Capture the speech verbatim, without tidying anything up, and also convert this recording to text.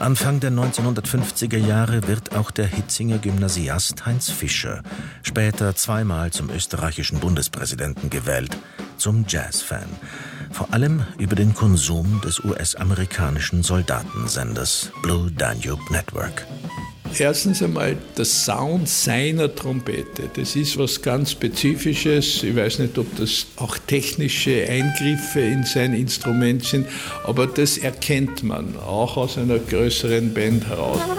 Anfang der neunzehnhundertfünfziger Jahre wird auch der Hitzinger Gymnasiast Heinz Fischer, später zweimal zum österreichischen Bundespräsidenten gewählt, zum Jazzfan. Vor allem über den Konsum des U S-amerikanischen Soldatensenders Blue Danube Network. Erstens einmal der Sound seiner Trompete. Das ist was ganz Spezifisches. Ich weiß nicht, ob das auch technische Eingriffe in sein Instrument sind, aber das erkennt man auch aus einer größeren Band heraus.